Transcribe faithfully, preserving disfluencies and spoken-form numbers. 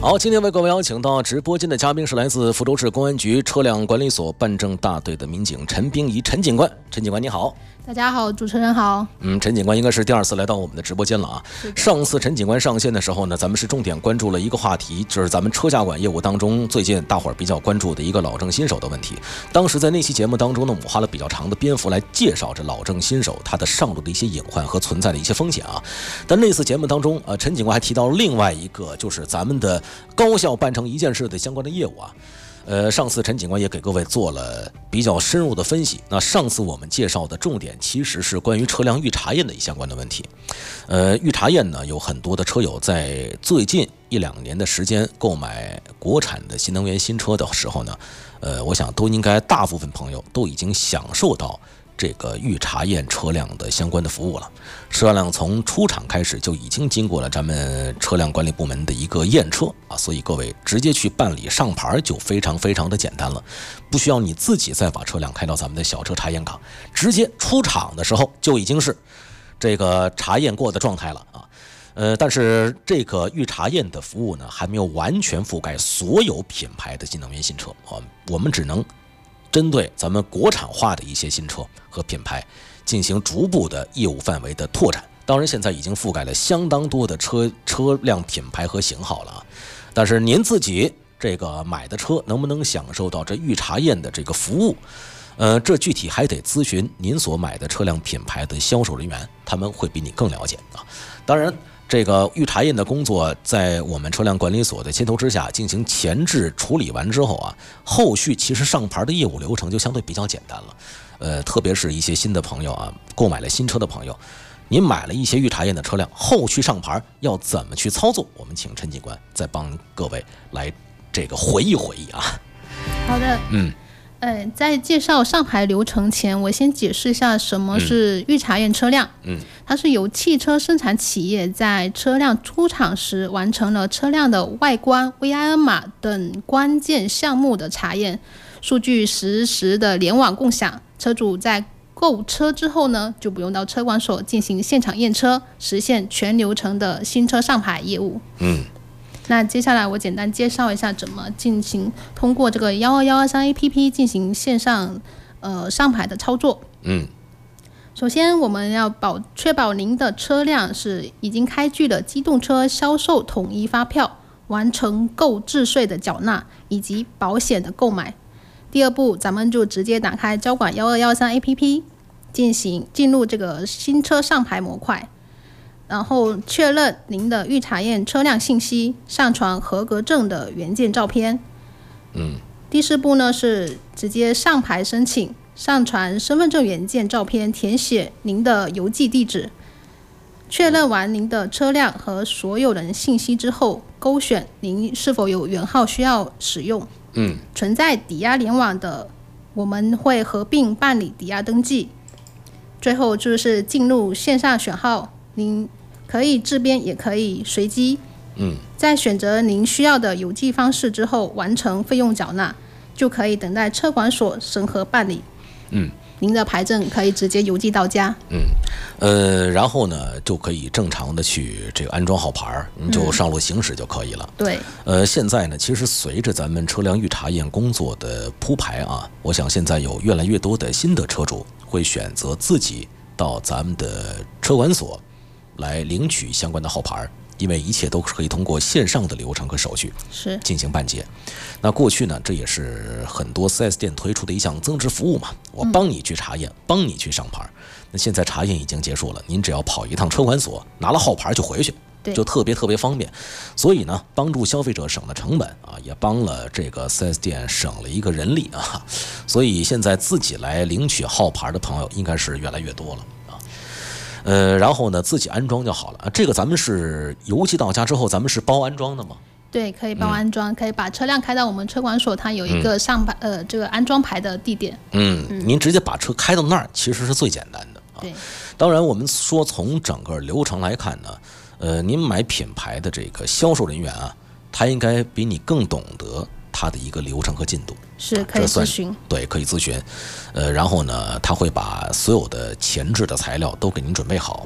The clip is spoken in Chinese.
好，今天为各位邀请到直播间的嘉宾是来自福州市公安局车辆管理所办证大队的民警陈冰怡陈警官。陈警官你好。 大家好，主持人好。 嗯，陈警官应该是第二次来到我们的直播间了啊。上次陈警官上线的时候呢，咱们是重点关注了一个话题，就是咱们车驾管业务当中最近大伙儿比较关注的一个老证新手的问题。当时在那期节目当中呢，我们花了比较长的篇幅来介绍这老证新手他的上路的一些隐患和存在的一些风险啊。但那次节目当中，呃，陈警官还提到另外一个，就是咱们的高效办成一件事的相关的业务啊。呃，上次陈警官也给各位做了比较深入的分析。那上次我们介绍的重点其实是关于车辆预查验的相关的问题。呃，预查验呢，有很多的车友在最近一两年的时间购买国产的新能源新车的时候呢，呃，我想都应该大部分朋友都已经享受到这个预查验车辆的相关的服务了。车辆从出厂开始就已经经过了咱们车辆管理部门的一个验车啊，所以各位直接去办理上牌就非常非常的简单了，不需要你自己再把车辆开到咱们的小车查验岗，直接出厂的时候就已经是这个查验过的状态了啊。呃，但是这个预查验的服务呢，还没有完全覆盖所有品牌的新能源新车啊，我们只能针对咱们国产化的一些新车和品牌进行逐步的业务范围的拓展。当然现在已经覆盖了相当多的车车辆品牌和型号了啊。但是您自己这个买的车能不能享受到这预查验的这个服务，呃，这具体还得咨询您所买的车辆品牌的销售人员，他们会比你更了解啊。当然这个预查验的工作在我们车辆管理所的牵头之下进行前置处理完之后啊，后续其实上牌的业务流程就相对比较简单了。呃，特别是一些新的朋友啊，购买了新车的朋友，您买了一些预查验的车辆，后续上牌要怎么去操作？我们请陈警官再帮各位来这个回忆回忆啊。 好的， 嗯。 呃，在介绍上牌流程前，我先解释一下什么是预查验车辆。 嗯， 它是由汽车生产企业在车辆出厂时完成了车辆的外观、V I N 码等关键项目的查验，数据实时的联网共享。车主在购车之后呢，就不用到车管所进行现场验车，实现全流程的新车上牌业务。 嗯。 那接下来我简单介绍一下怎么进行通过这个一二一二三 A P P 进行线上呃上牌的操作。 嗯， 首先我们要保确保您的车辆是已经开具了机动车销售统一发票，完成购置税的缴纳以及保险的购买。第二步，咱们就直接打开交管一二一二三 A P P 进行进入这个新车上牌模块。然后确认您的预查验车辆信息，上传合格证的原件照片。 嗯， 第四步呢是直接上牌申请，上传身份证原件照片，填写您的邮寄地址。确认完您的车辆和所有人信息之后，勾选您是否有原号需要使用。 嗯， 存在抵押联网的，我们会合并办理抵押登记。最后就是进入线上选号，您可以自编也可以随机。 嗯，在选择您需要的邮寄方式之后，完成费用缴纳，就可以等待车管所审核办理。 嗯， 您的牌证可以直接邮寄到家。 嗯，呃，然后呢，就可以正常的去这个安装好牌，您就上路行驶就可以了。 嗯、对。 呃，现在呢，其实随着咱们车辆预查验工作的铺排啊，我想现在有越来越多的新的车主会选择自己到咱们的车管所来领取相关的号牌，因为一切都可以通过线上的流程和手续是进行办结。那过去呢，这也是很多 四 S 店推出的一项增值服务嘛，我帮你去查验，嗯、帮你去上牌。那现在查验已经结束了，您只要跑一趟车管所，拿了号牌就回去，就特别特别方便。所以呢，帮助消费者省了成本啊，也帮了这个 四 S 店省了一个人力啊。所以现在自己来领取号牌的朋友应该是越来越多了。呃，然后呢，自己安装就好了啊。这个咱们是邮寄到家之后，咱们是包安装的吗？ 对，可以包安装，嗯、可以把车辆开到我们车管所，它有一个上牌、嗯、呃这个安装牌的地点。 嗯，嗯您直接把车开到那儿，其实是最简单的啊。 对， 当然我们说从整个流程来看呢，呃，您买品牌的这个销售人员啊，他应该比你更懂得它的一个流程和进度， 是可以咨询， 对，可以咨询。呃，然后呢，他会把所有的前置的材料都给您准备好，